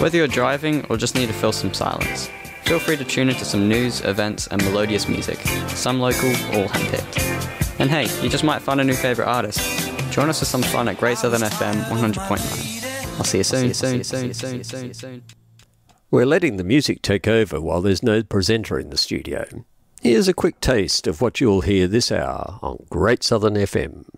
Whether you're driving or just need to fill some silence, feel free to tune into some news, events and melodious music, some local, all handpicked. And hey, you just might find a new favourite artist. Join us for some fun at Great Southern FM 100.9. I'll see you soon. We're letting the music take over while there's no presenter in the studio. Here's a quick taste of what you'll hear this hour on Great Southern FM.